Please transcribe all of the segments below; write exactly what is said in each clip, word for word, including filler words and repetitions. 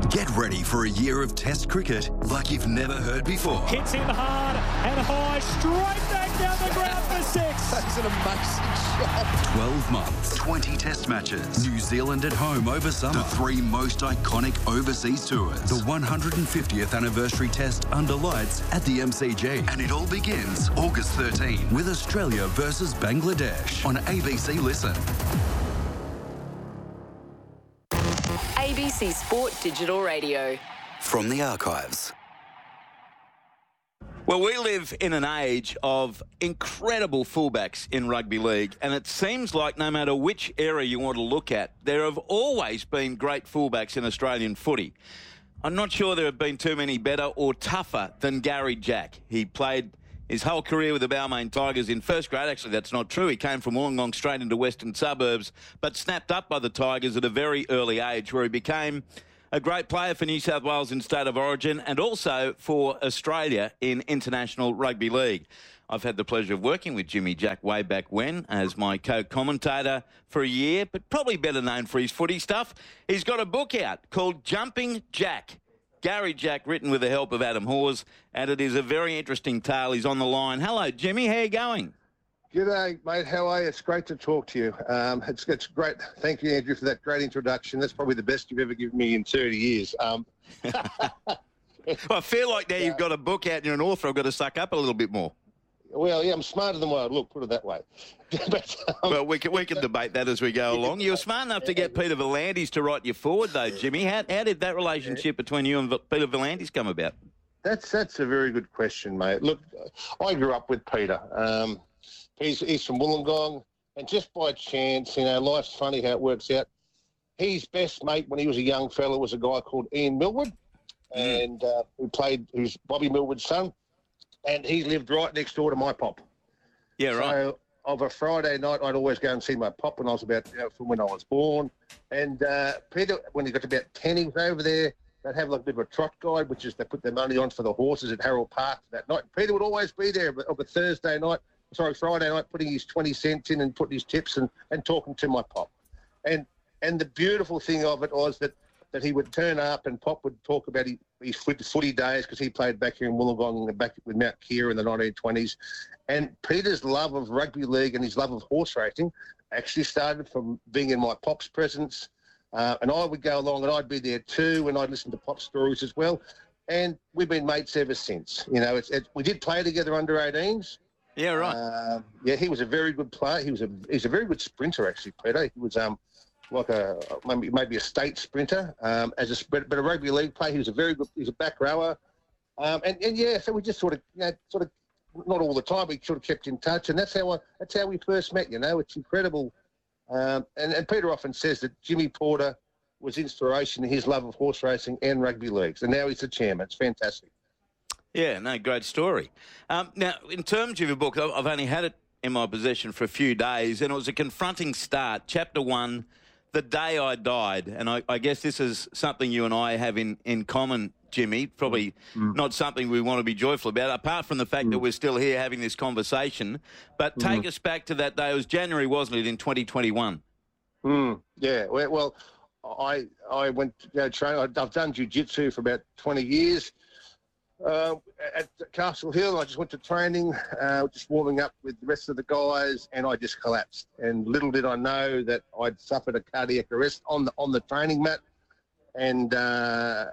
Get ready for a year of Test cricket like you've never heard before. Hits in hard and high, straight back down the ground for six. That's an amazing shot. twelve months, twenty Test matches. New Zealand at home over summer. The three most iconic overseas tours. The one hundred fiftieth anniversary Test under lights at the M C G. And it all begins August thirteenth with Australia versus Bangladesh on A B C Listen. A B C Sport Digital Radio. From the archives. Well, we live in an age of incredible fullbacks in rugby league, and it seems like no matter which era you want to look at, there have always been great fullbacks in Australian footy. I'm not sure there have been too many better or tougher than Gary Jack. He played his whole career with the Balmain Tigers in first grade. Actually, that's not true. He came from Wollongong straight into Western Suburbs, but snapped up by the Tigers at a very early age, where he became a great player for New South Wales in State of Origin and also for Australia in International Rugby League. I've had the pleasure of working with Jimmy Jack way back when as my co-commentator for a year, but probably better known for his footy stuff. He's got a book out called Jumping Jack. Gary Jack, written with the help of Adam Hawes, and it is a very interesting tale. He's on the line. Hello, Jimmy. How are you going? G'day, mate. How are you? It's great to talk to you. Um, it's, it's great. Thank you, Andrew, for that great introduction. That's probably the best you've ever given me in thirty years. Um, well, I feel like now yeah. you've got a book out and you're an author, I've got to suck up a little bit more. Well, yeah, I'm smarter than what I look, put it that way. but, um, well, we can, we can debate that as we go along. You were smart enough to get Peter V'landys to write you forward, though, Jimmy. How, how did that relationship between you and Peter V'landys come about? That's that's a very good question, mate. Look, I grew up with Peter. Um, he's, he's from Wollongong, and just by chance, you know, life's funny how it works out. His best mate when he was a young fella was a guy called Ian Millwood, mm. and uh, who played, who's Bobby Millwood's son. And he lived right next door to my pop. Yeah, right. So of a Friday night, I'd always go and see my pop when I was about, you know, from when I was born. And uh, Peter, when he got to about ten, he was over there. They'd have like a bit of a trot guide, which is they put their money on for the horses at Harold Park that night. Peter would always be there of a Thursday night, sorry, Friday night, putting his twenty cents in and putting his tips and, and talking to my pop. And and the beautiful thing of it was that that he would turn up and Pop would talk about his, his footy days because he played back here in Wollongong and back with Mount Keir in the nineteen twenties. And Peter's love of rugby league and his love of horse racing actually started from being in my Pop's presence. Uh, and I would go along and I'd be there too, and I'd listen to Pop's stories as well. And we've been mates ever since. You know, it's, it, we did play together under eighteens. Yeah, right. Uh, yeah, he was a very good player. He was a he's a very good sprinter, actually, Peter. He was um. like a maybe maybe a state sprinter, um, as a but, but a rugby league player. He was a very good. He was a back rower, um, and and yeah. So we just sort of, you know, sort of not all the time. We sort of kept in touch, and that's how I, that's how we first met. You know, it's incredible. Um, and and Peter often says that Jimmy Porter was inspiration in his love of horse racing and rugby leagues, and now he's the chairman. It's fantastic. Yeah, no, great story. Um, now, in terms of your book, I've only had it in my possession for a few days, and it was a confronting start. Chapter one. The Day I Died, and I, I guess this is something you and I have in, in common, Jimmy, probably mm. not something we want to be joyful about, apart from the fact mm. that we're still here having this conversation. But take mm. us back to that day. It was January, wasn't it, in twenty twenty-one? Mm. Yeah, well, I I went to you know, train. I've done jiu-jitsu for about twenty years. Uh, at Castle Hill, I just went to training, uh, just warming up with the rest of the guys, and I just collapsed. And little did I know that I'd suffered a cardiac arrest on the on the training mat. And uh,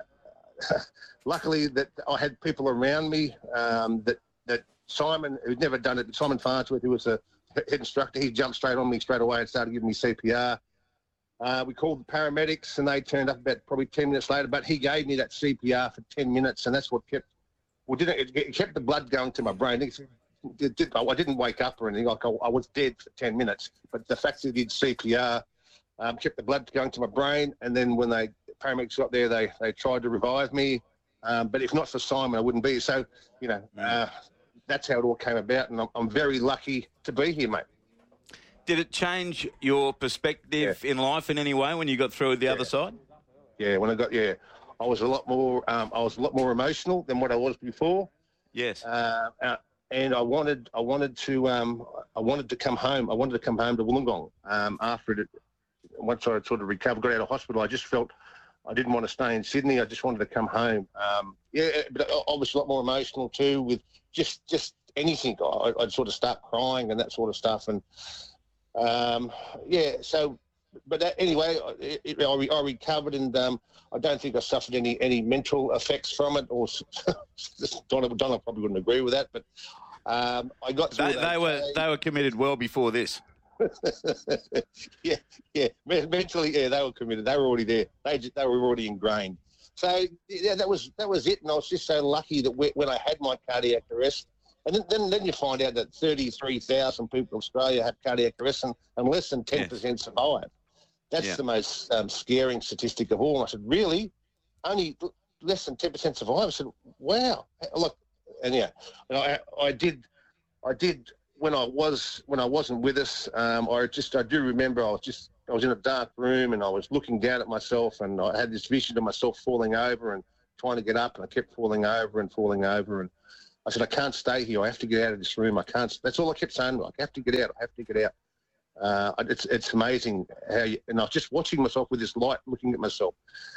luckily that I had people around me. Um, that that Simon, who'd never done it, Simon Farnsworth, who was a head instructor, he jumped straight on me straight away and started giving me C P R. Uh, we called the paramedics, and they turned up about probably ten minutes later. But he gave me that C P R for ten minutes, and that's what kept. Well, didn't it, it kept the blood going to my brain. It, it, it, I didn't wake up or anything. Like I, I was dead for ten minutes. But the fact that he did C P R um, kept the blood going to my brain. And then when they the paramedics got there, they they tried to revive me. Um, but if not for Simon, I wouldn't be. So you know, uh, that's how it all came about. And I'm, I'm very lucky to be here, mate. Did it change your perspective yeah. in life in any way when you got through the yeah. other side? Yeah, when I got yeah. I was a lot more. Um, I was a lot more emotional than what I was before. Yes. Uh, uh, and I wanted. I wanted to. Um, I wanted to come home. I wanted to come home to Wollongong. Um, after it, once I sort of recovered, got out of hospital, I just felt I didn't want to stay in Sydney. I just wanted to come home. Um, yeah, but obviously a lot more emotional too with just just anything. I, I'd sort of start crying and that sort of stuff. And um, yeah, so, but that, anyway, it, it, I, re, I recovered, and um, I don't think I suffered any any mental effects from it. Or Donna, Donna probably wouldn't agree with that, but um, I got through. They, they were they were committed well before this. yeah, yeah. Mentally, yeah, they were committed. They were already there. They just, they were already ingrained. So yeah, that was that was it. And I was just so lucky that when I had my cardiac arrest, and then then, then you find out that thirty-three thousand people in Australia have cardiac arrest, and, and less than ten percent yeah. survive. That's yeah. the most um, scaring statistic of all. And I said, really, only less than ten percent survive? I said, wow. Look, and yeah, and I I did I did. When I was when I wasn't with us, um, I just I do remember I was just I was in a dark room and I was looking down at myself, and I had this vision of myself falling over and trying to get up, and I kept falling over and falling over, and I said, I can't stay here. I have to get out of this room. I can't. That's all I kept saying. I have to get out. I have to get out. Uh, it's it's amazing how you, and I was just watching myself with this light, looking at myself.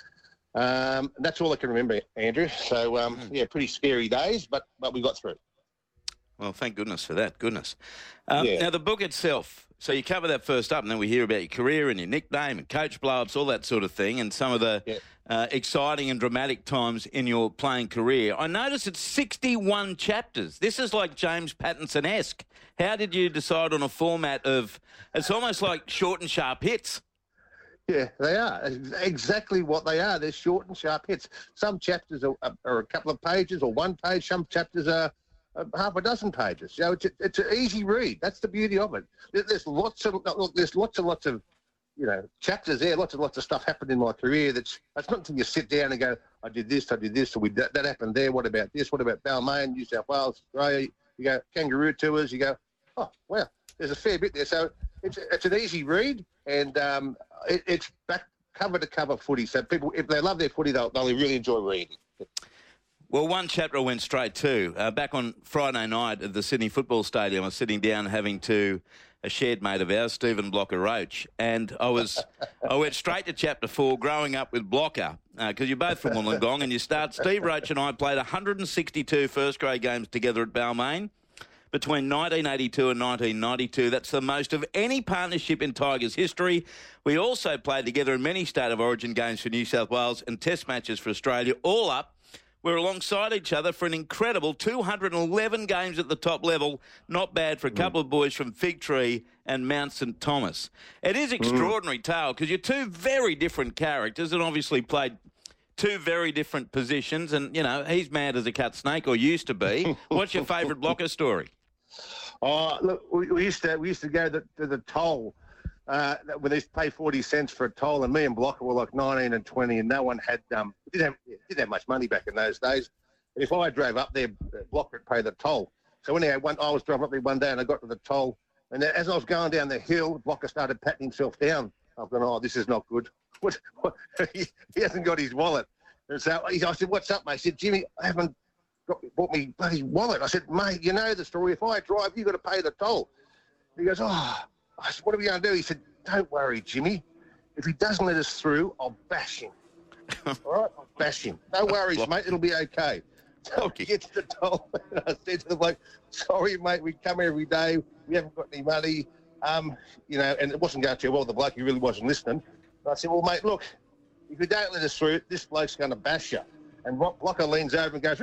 Um, and that's all I can remember, Andrew. So um, yeah, pretty scary days, but but we got through it. Well, thank goodness for that. Goodness. Um, yeah. Now, the book itself, so you cover that first up, and then we hear about your career and your nickname and coach blow-ups, all that sort of thing, and some of the yeah. uh, exciting and dramatic times in your playing career. I noticed it's sixty-one chapters. This is like James Pattinson-esque. How did you decide on a format of, it's almost like short and sharp hits? Yeah, they are. Exactly what they are. They're short and sharp hits. Some chapters are, are a couple of pages or one page. Some chapters are half a dozen pages. You know, it's, it's an easy read. That's the beauty of it. There's lots of look, there's lots and lots of you know chapters there. Lots and lots of stuff happened in my career. That's that's not until you sit down and go, I did this, I did this, or we that, that happened there. What about this? What about Balmain, New South Wales, Australia? You go kangaroo tours. You go, oh wow, there's a fair bit there. So it's it's an easy read, and um, it, it's back cover to cover footy. So people, if they love their footy, they'll, they'll really enjoy reading. Well, one chapter I went straight to. Uh, back on Friday night at the Sydney Football Stadium, I was sitting down having to a shared mate of ours, Stephen Blocker Roach, and I was I went straight to chapter four, growing up with Blocker, because uh, you're both from Wollongong, and you start. Steve Roach and I played one hundred sixty-two first-grade games together at Balmain between nineteen eighty-two and nineteen ninety-two. That's the most of any partnership in Tigers history. We also played together in many State of Origin games for New South Wales and Test matches for Australia, all up. We're alongside each other for an incredible two hundred eleven games at the top level. Not bad for a couple of boys from Fig Tree and Mount St Thomas. It is extraordinary tale because you're two very different characters and obviously played two very different positions. And, you know, he's mad as a cut snake, or used to be. What's your favourite Blocker story? Oh, look, we, we used to we used to go to, to the toll. Uh, when they used to pay forty cents for a toll, and me and Blocker were like nineteen and twenty, and no one had um didn't have, didn't have much money back in those days. And if I drove up there, Blocker would pay the toll. So anyhow, one, I was driving up there one day, and I got to the toll, and as I was going down the hill, Blocker started patting himself down. I've gone, oh, this is not good. What? what? he, he hasn't got his wallet. And so I said, what's up, mate? He said, Jimmy, I haven't got, bought me bloody wallet. I said, mate, you know the story. If I drive, you've got to pay the toll. He goes, oh. I said, what are we going to do? He said, don't worry, Jimmy. If he doesn't let us through, I'll bash him. All right? I'll bash him. No worries, mate. It'll be okay. So he gets to the toll, and I said to the bloke, sorry, mate, we come every day. We haven't got any money. Um, you know, and it wasn't going too well. The bloke, he really wasn't listening. And I said, well, mate, look, if you don't let us through, this bloke's going to bash you. And Blocker leans over and goes,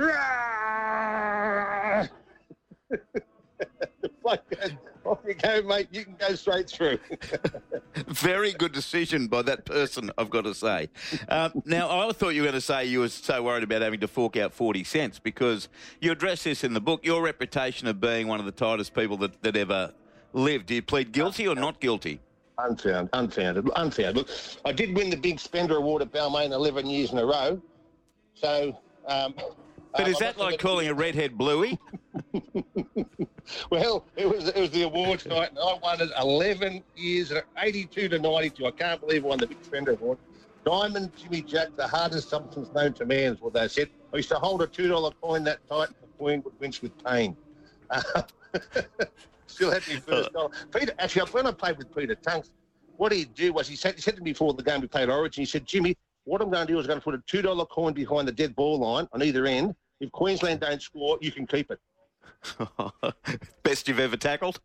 Rah! The bloke goes, off you go, mate. You can go straight through. Very good decision by that person, I've got to say. Um, now, I thought you were going to say you were so worried about having to fork out forty cents because you address this in the book, your reputation of being one of the tightest people that, that ever lived. Do you plead guilty or not guilty? Unfounded, unfounded, unfounded. Look, I did win the Big Spender Award at Balmain eleven years in a row. So... Um, But is um, that like calling a redhead bluey? Well, it was it was the awards night, and I won it eleven years, eighty-two to ninety-two. I can't believe I won the Big Spender Award. Diamond Jimmy Jack, the hardest substance known to man, is what they said. I used to hold a two dollar coin that tight, the coin would winch with pain. Uh, still had me first dollar. Peter, actually, when I played with Peter Tunks, what he'd do was he said, he said to me before the game we played Origin, he said, Jimmy, what I'm going to do is I'm going to put a two dollar coin behind the dead ball line on either end. If Queensland don't score, you can keep it. Best you've ever tackled?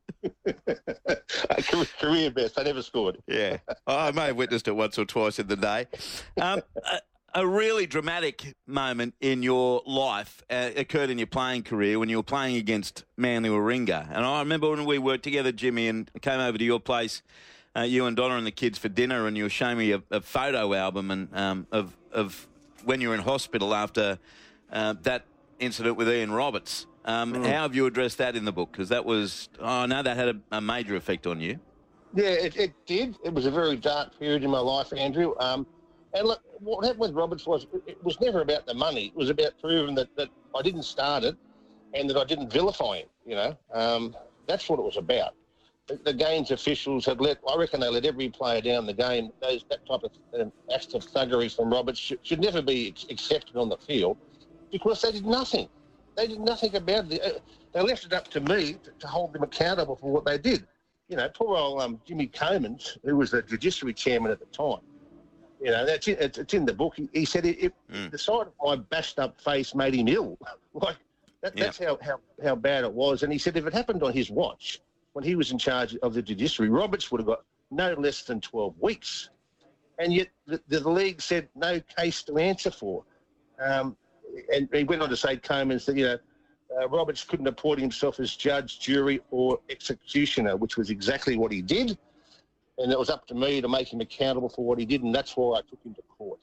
Career best. I never scored. Yeah. Oh, I may have witnessed it once or twice in the day. Um, a, a really dramatic moment in your life uh, occurred in your playing career when you were playing against Manly Warringah. And I remember when we worked together, Jimmy, and came over to your place, uh, you and Donna and the kids for dinner, and you were showing me a, a photo album and um, of, of when you were in hospital after uh, that incident with Ian Roberts. Um, mm. How have you addressed that in the book? Because that was, oh, I know that had a, a major effect on you. Yeah, it, it did. It was a very dark period in my life, Andrew. Um, and look, what happened with Roberts was it was never about the money. It was about proving that, that I didn't start it and that I didn't vilify him, you know. Um, that's what it was about. The, the games officials had let, I reckon they let every player down the game. Those That type of uh, acts of thuggery from Roberts should, should never be accepted on the field because they did nothing. They did nothing about it. They left it up to me to, to hold them accountable for what they did. You know, poor old um, Jimmy Comins, who was the judiciary chairman at the time, you know, that's it, it's, it's in the book. He, he said it, it, mm. the sight of my bashed-up face made him ill. like that, yeah. That's how, how, how bad it was. And he said if it happened on his watch, when he was in charge of the judiciary, Roberts would have got no less than twelve weeks. And yet the, the league said no case to answer for. Um, And he went on to say, Comins, that, you know, uh, Roberts couldn't appoint himself as judge, jury or executioner, which was exactly what he did. And it was up to me to make him accountable for what he did, and that's why I took him to court.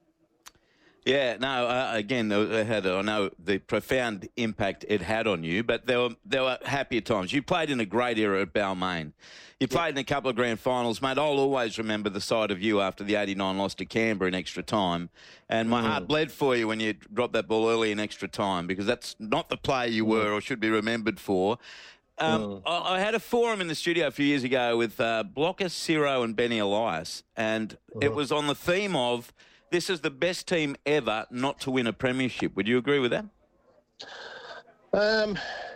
Yeah, no, uh, again, it had, I know the profound impact it had on you, but there were there were happier times. You played in a great era at Balmain. You played yeah. in a couple of grand finals, mate. I'll always remember the side of you after the eighty-nine loss to Canberra in extra time. And my mm. heart bled for you when you dropped that ball early in extra time because that's not the player you were mm. or should be remembered for. Um, mm. I, I had a forum in the studio a few years ago with uh, Blocker, Ciro and Benny Elias, and mm. it was on the theme of this is the best team ever not to win a premiership. Would you agree with that? Um,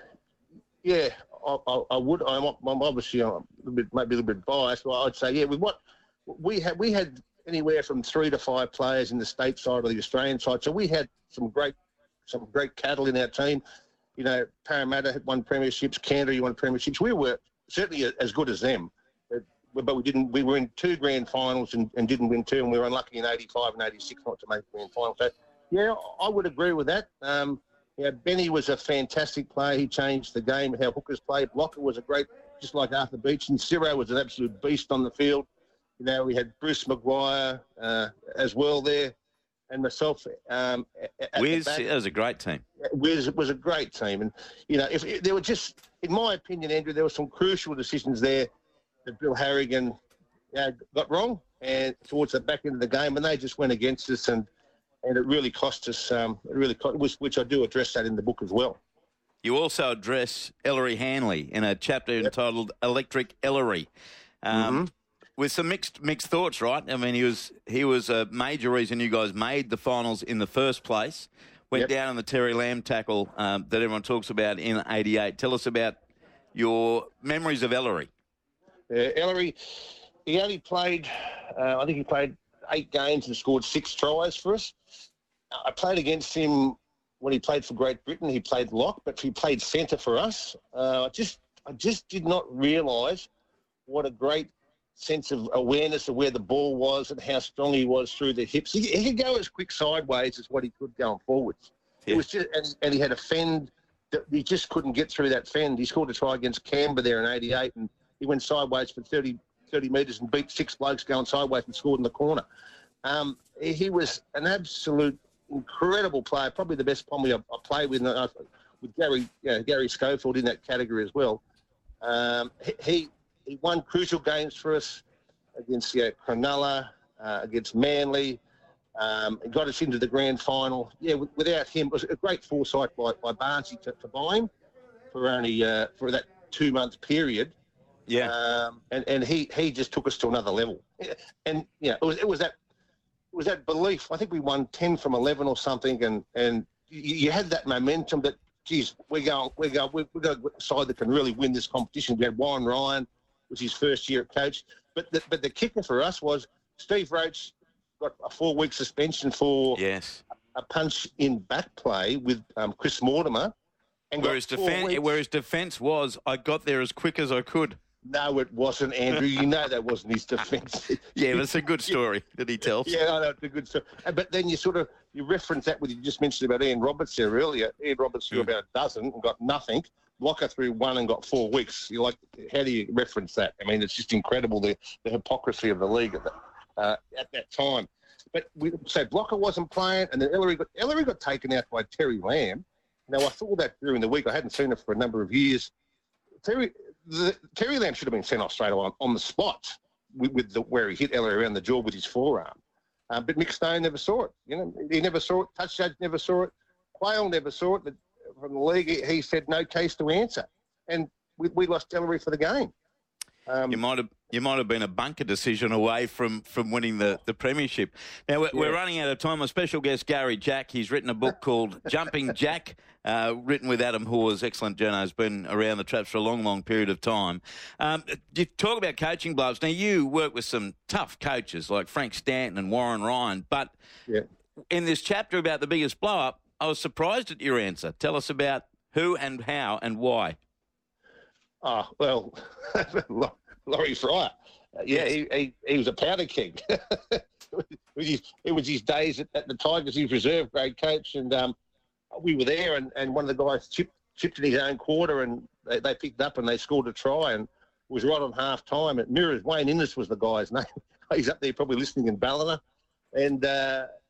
yeah, I, I, I would. I'm, I'm obviously I'm a little bit, maybe a little bit biased, but I'd say, yeah, with what we had, we had anywhere from three to five players in the state side or the Australian side. So we had some great, some great cattle in our team. You know, Parramatta had won premierships, Canterbury won premierships. We were certainly as good as them. But we didn't. We were in two grand finals and, and didn't win two, and we were unlucky in eighty-five and eighty-six not to make the grand final. So, yeah, I would agree with that. Um, yeah, Benny was a fantastic player. He changed the game, how hookers play. Blocker was a great, just like Arthur Beach, and Ciro was an absolute beast on the field. You know, we had Bruce Maguire uh, as well there, and myself. Um, Wiz, that was a great team. Wiz was a great team, and you know, if, if there were just, in my opinion, Andrew, there were some crucial decisions there that Bill Harrigan you know, got wrong, and towards the back end of the game, and they just went against us, and and it really cost us. Um, it really cost, which, which I do address that in the book as well. You also address Ellery Hanley in a chapter yep. entitled "Electric Ellery," um, mm-hmm. with some mixed mixed thoughts. Right? I mean, he was he was a major reason you guys made the finals in the first place. Went yep. down on the Terry Lamb tackle um, that everyone talks about in eighty-eight. Tell us about your memories of Ellery. Uh, Ellery, he only played, uh, I think he played eight games and scored six tries for us. I played against him when he played for Great Britain. He played lock, but he played centre for us. Uh, I just, I just did not realise what a great sense of awareness of where the ball was and how strong he was through the hips. He, he could go as quick sideways as what he could going forwards. Yeah. It was just, and, and he had a fend that he just couldn't get through that fend. He scored a try against Canberra there in eighty-eight, and he went sideways for thirty, thirty metres and beat six blokes going sideways and scored in the corner. Um, he was an absolute incredible player, probably the best Pommy I, I played with, uh, with Gary you know, Gary Schofield in that category as well. Um, he he won crucial games for us against you know, Cronulla, uh, against Manly. Um, he got us into the grand final. Yeah, without him, it was a great foresight by, by Barnsley to, to buy him for only uh, for that two-month period. Yeah, um, and and he, he just took us to another level, and yeah, it was it was that it was that belief. I think we won ten from eleven or something, and and you, you had that momentum that, geez, we're going we're going we've got a side that can really win this competition. We had Warren Ryan, was his first year at coach, but the, but the kicker for us was Steve Roach got a four-week suspension for Yes. a punch in back play with um, Chris Mortimer. And got Whereas, four defen- weeks. whereas defence was, I got there as quick as I could. No, it wasn't, Andrew. You know that wasn't his defence. Yeah, but it's a good story that he tells. Yeah, I know, it's a good story. But then you sort of, you reference that with, you just mentioned about Ian Roberts there earlier. Ian Roberts threw Mm. about a dozen and got nothing. Blocker threw one and got four weeks. You like, how do you reference that? I mean, it's just incredible, the, the hypocrisy of the league at, the, uh, at that time. But we so Blocker wasn't playing, and then Ellery got, Ellery got taken out by Terry Lamb. Now, I saw that during the week. I hadn't seen it for a number of years. Terry, the, Terry Lamb should have been sent off straight away on, on the spot with, with the, where he hit Ellery around the jaw with his forearm. Uh, but Mick Stone never saw it. You know, he never saw it. Touch judge never saw it. Quayle never saw it. The, from the league, he, he said no case to answer, and we, we lost Ellery for the game. Um, You might have you might have been a bunker decision away from, from winning the, the premiership. Now, we're, Yeah. we're running out of time. My special guest, Gary Jack, he's written a book called Jumping Jack, uh, written with Adam Hawes. Excellent journo, has been around the traps for a long, long period of time. Um, you talk about coaching blows. Now, you work with some tough coaches like Frank Stanton and Warren Ryan, but yeah. in this chapter about the biggest blow-up, I was surprised at your answer. Tell us about who and how and why. Oh, well, Laurie Fryer. Uh, yeah, he, he, he was a powder keg. it, was his, it was his days at, at the Tigers. He was reserve grade coach, and um, we were there, and, and one of the guys chipped, chipped in his own quarter, and they, they picked up and they scored a try, and it was right on half time. At Mirrors, Wayne Innes was the guy's name. He's up there probably listening in Ballina. And uh,